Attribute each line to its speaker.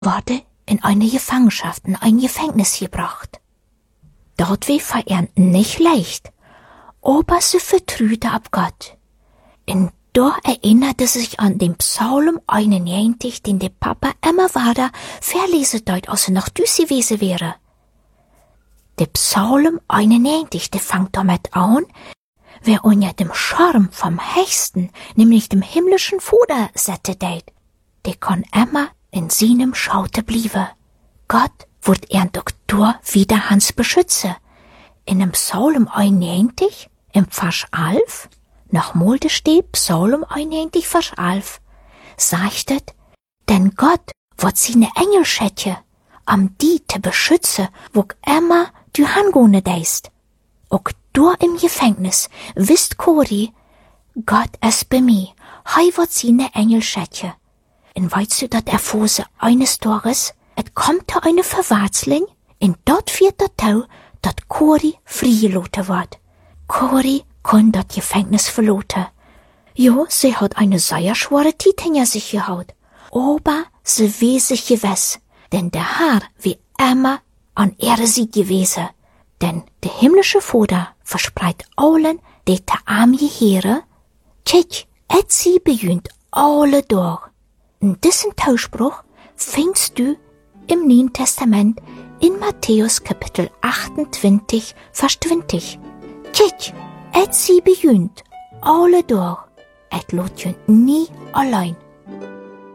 Speaker 1: wurde in eine Gefangenschaft, in ein Gefängnis gebracht. Dort war für ihn nicht leicht, aber sie vertraute auf Gott. Und da erinnerte sich an den Psalm 91, den der Papa immer wieder verlesen dort, als er noch düs gewesen wäre. Der Psalm 91, der fängt damit an, wer unter dem Schirm vom Höchsten, nämlich dem himmlischen Vater, sette deit, der kann immer in seinem Schaute blieben. Gott wird er Doktor wieder Hans beschütze. In dem Psalm 91, im Vers 11, nochmal steht Psalm 91, Vers 11, sagt es, denn Gott wird seine Engel schätze, die te beschütze, wo immer du hangone deist. Auch du im Gefängnis, wisst Cori, Gott es bei mir, hei wird seine Engel schätze. Und weißt du, dat erfose eines Tages, et kommt da eine Verwarzling, und dort wird der Tau, dat Cori freigeloten wird. Cori kann dat Gefängnis verloten. Jo, sie hat eine sehr schwere Zeit hinter sich gehaut, aber sie weh sich gewiss, denn der Herr wie immer an ihre Sieg gewesen. Denn der himmlische Vater verspreit allen, die te arm geheere, tschich, et sie bejunt alle durch. Und diesen Tauspruch findest du im Neuen Testament in Matthäus Kapitel 28, Vers 20. Tschich, et sie bejunt alle durch, et lot junt nie allein.